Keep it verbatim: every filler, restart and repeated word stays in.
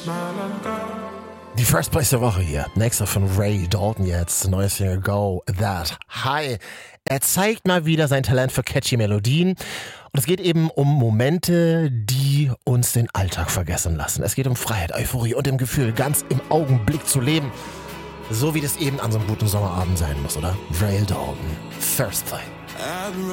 Die First Place der Woche hier. Nächster von Ray Dalton jetzt. Neues Single Go That High. Er zeigt mal wieder sein Talent für catchy Melodien. Und es geht eben um Momente, die uns den Alltag vergessen lassen. Es geht um Freiheit, Euphorie und dem Gefühl, ganz im Augenblick zu leben. So wie das eben an so einem guten Sommerabend sein muss, oder? Ray Dalton. First Play.